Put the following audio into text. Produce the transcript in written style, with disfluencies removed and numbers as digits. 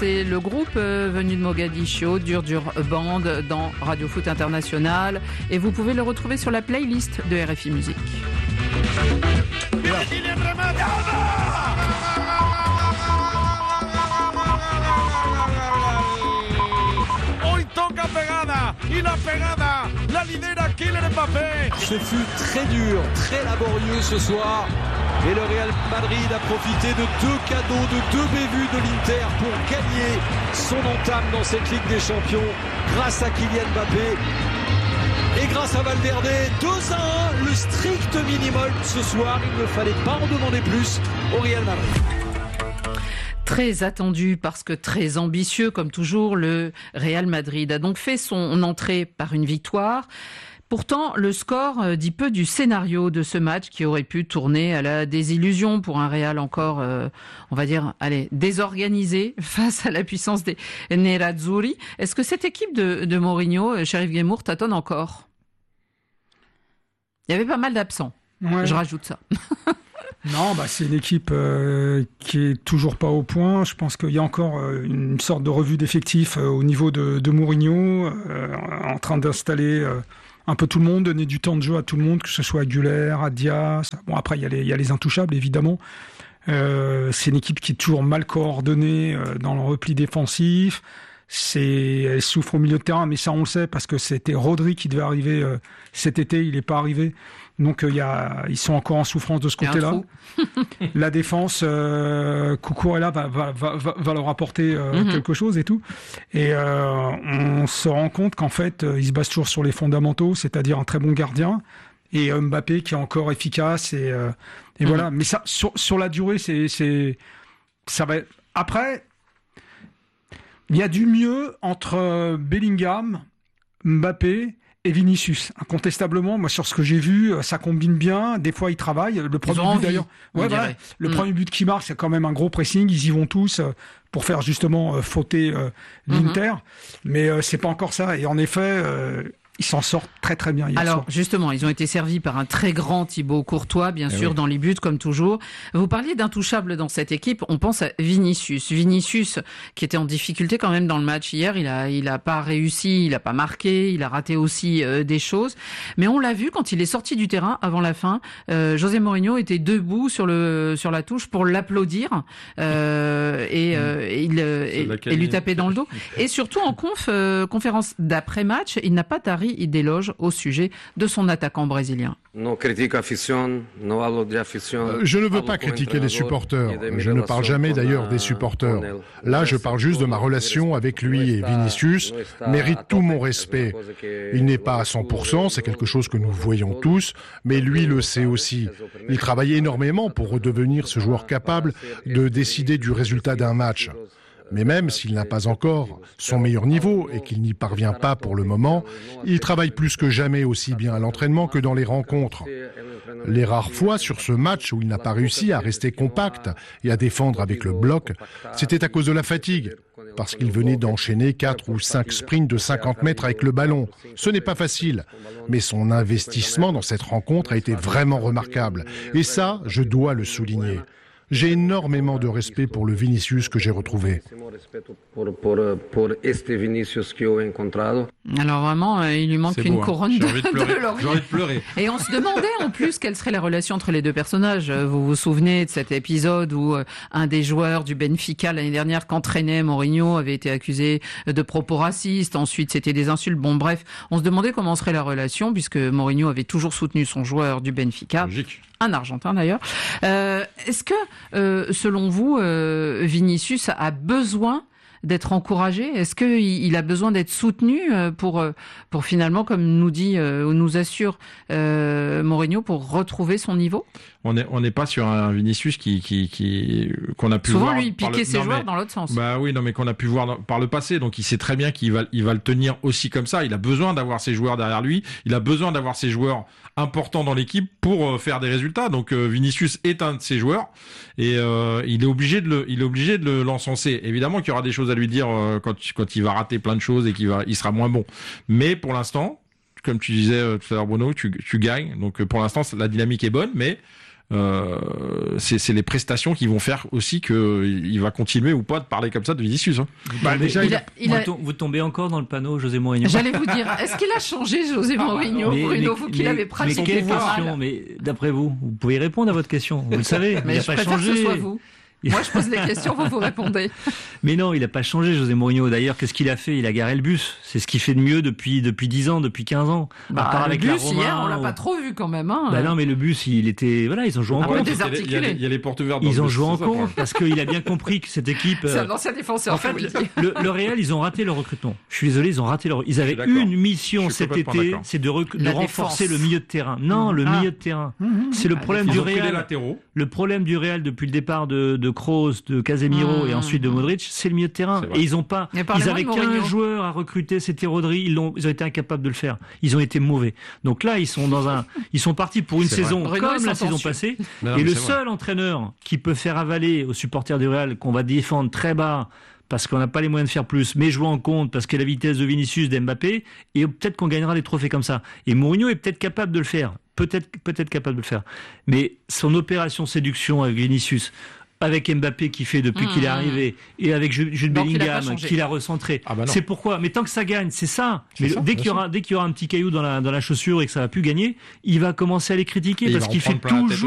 C'est le groupe venu de Mogadiscio, Dur Band, dans Radio Foot International. Et vous pouvez le retrouver sur la playlist de RFI Musique. Y la pegada, la lidera Kylian Mbappé. Ce fut très dur, très laborieux ce soir. Et le Real Madrid a profité de 2 cadeaux, de 2 bévues de l'Inter pour gagner son entame dans cette Ligue des Champions grâce à Kylian Mbappé. Et grâce à Valverde, 2-1, le strict minimum ce soir. Il ne fallait pas en demander plus au Real Madrid. Très attendu parce que très ambitieux, comme toujours, le Real Madrid a donc fait son entrée par une victoire. Pourtant, le score dit peu du scénario de ce match qui aurait pu tourner à la désillusion pour un Real encore, on va dire, désorganisé face à la puissance des Nerazzurri. Est-ce que cette équipe de Mourinho, Chérif Guémour, tâtonne encore ? Il y avait pas mal d'absents, ouais. Je rajoute ça. Non, c'est une équipe qui est toujours pas au point. Je pense qu'il y a encore une sorte de revue d'effectifs au niveau de Mourinho, en train d'installer un peu tout le monde, donner du temps de jeu à tout le monde, que ce soit Güler, Diaz. Bon, après il y a les intouchables évidemment. C'est une équipe qui est toujours mal coordonnée dans le repli défensif. Elle souffre au milieu de terrain, mais ça on le sait parce que c'était Rodri qui devait arriver cet été, il n'est pas arrivé. Donc ils sont encore en souffrance de ce côté-là. La défense, Cucurella va leur apporter quelque chose et tout. Et on se rend compte qu'en fait, ils se basent toujours sur les fondamentaux, c'est-à-dire un très bon gardien et Mbappé qui est encore efficace. Et voilà. Mais ça, sur la durée, ça va. Après, il y a du mieux entre Bellingham, Mbappé et Vinicius. Incontestablement, moi sur ce que j'ai vu, ça combine bien. Des fois, ils travaillent. Le premier but d'ailleurs, le premier but qui marque, c'est quand même un gros pressing. Ils y vont tous pour faire justement fauter l'Inter. Mais c'est pas encore ça. Et en effet, ils s'en sortent très très bien. Alors justement, ils ont été servis par un très grand Thibaut Courtois, bien sûr, dans les buts comme toujours. Vous parliez d'intouchables dans cette équipe. On pense à Vinicius. Vinicius qui était en difficulté quand même dans le match hier. Il a pas réussi, il a pas marqué, il a raté aussi des choses. Mais on l'a vu quand il est sorti du terrain avant la fin. José Mourinho était debout sur la touche pour l'applaudir et lui taper dans le dos. Et surtout en conférence d'après-match, il n'a pas tari d'éloges au sujet de son attaquant brésilien. Je ne veux pas critiquer les supporters. Je ne parle jamais d'ailleurs des supporters. Là, je parle juste de ma relation avec lui et Vinicius mérite tout mon respect. Il n'est pas à 100%, c'est quelque chose que nous voyons tous, mais lui le sait aussi. Il travaille énormément pour redevenir ce joueur capable de décider du résultat d'un match. Mais même s'il n'a pas encore son meilleur niveau et qu'il n'y parvient pas pour le moment, il travaille plus que jamais aussi bien à l'entraînement que dans les rencontres. Les rares fois sur ce match où il n'a pas réussi à rester compact et à défendre avec le bloc, c'était à cause de la fatigue, parce qu'il venait d'enchaîner 4 ou 5 sprints de 50 mètres avec le ballon. Ce n'est pas facile, mais son investissement dans cette rencontre a été vraiment remarquable. Et ça, je dois le souligner. J'ai énormément de respect pour le Vinicius que j'ai retrouvé. Alors vraiment, il lui manque une couronne de laurier. J'ai envie de pleurer. Et on se demandait en plus quelle serait la relation entre les deux personnages. Vous vous souvenez de cet épisode où un des joueurs du Benfica l'année dernière qu'entraînait Mourinho avait été accusé de propos racistes. Ensuite, c'était des insultes. Bon, bref, on se demandait comment serait la relation puisque Mourinho avait toujours soutenu son joueur du Benfica. Logique. Un Argentin d'ailleurs. Est-ce que, selon vous, Vinicius a besoin d'être encouragé ? Est-ce qu'il a besoin d'être soutenu pour finalement, comme nous dit ou nous assure Mourinho, pour retrouver son niveau ? On n'est pas sur un Vinicius qu'on a pu souvent voir. Souvent lui piquer ses joueurs dans l'autre sens. Bah oui, non mais qu'on a pu voir par le passé. Donc il sait très bien qu'il va le tenir aussi comme ça. Il a besoin d'avoir ses joueurs derrière lui. Il a besoin d'avoir ses joueurs importants dans l'équipe pour faire des résultats. Donc Vinicius est un de ces joueurs et il est obligé de l'encenser. Évidemment qu'il y aura des choses à lui dire quand il va rater plein de choses et il sera moins bon. Mais pour l'instant, comme tu disais tout à l'heure Bruno, tu gagnes. Donc pour l'instant la dynamique est bonne, mais c'est les prestations qui vont faire aussi que il va continuer ou pas de parler comme ça de Vinicius. Hein. Vous tombez encore dans le panneau José Mourinho. J'allais vous dire, est-ce qu'il a changé José Mourinho, Bruno, vous qui l'avez pratiqué? Mais quelle question? Mais d'après vous pouvez répondre à votre question. Vous le savez, mais il n'a pas changé. Que ce soit vous. Moi, je pose des questions, vous répondez. Mais non, il n'a pas changé, José Mourinho. D'ailleurs, qu'est-ce qu'il a fait? Il a garé le bus. C'est ce qu'il fait de mieux depuis 10 ans, depuis 15 ans. Le bus, hier, on l'a pas trop vu quand même. Hein. Non, mais le bus, il était... Voilà, ils ont joué en compte. Il y a les portes ouvertes. Ils ont joué en compte parce qu'il a bien compris que cette équipe... C'est un ancien défenseur. En fait, le Real, ils ont raté leur recrutement. Je suis désolé, ils ont raté leur... Ils avaient une mission cet été, c'est de renforcer le milieu de terrain. Non, le milieu de terrain. C'est le problème du Real. Le problème du Real depuis le départ de Kroos, de Casemiro et ensuite de Modric, c'est le milieu de terrain. Et ils avaient qu'un joueur à recruter, c'était Rodri. Ils ont été incapables de le faire. Ils ont été mauvais. Donc là, ils sont partis pour une saison comme la saison passée. Et le seul entraîneur qui peut faire avaler aux supporters du Real qu'on va défendre très bas, parce qu'on n'a pas les moyens de faire plus, mais jouer en compte, parce que la vitesse de Vinicius, d'Mbappé, et peut-être qu'on gagnera des trophées comme ça. Et Mourinho est peut-être capable de le faire. Peut-être capable de le faire. Mais son opération séduction avec Vinicius, avec Mbappé qui fait depuis qu'il est arrivé, et avec Jude Bellingham qui l'a recentré. C'est pourquoi. Mais tant que ça gagne, c'est ça. Mais dès qu'il y aura un petit caillou dans la chaussure et que ça va plus gagner, il va commencer à les critiquer parce qu'il fait toujours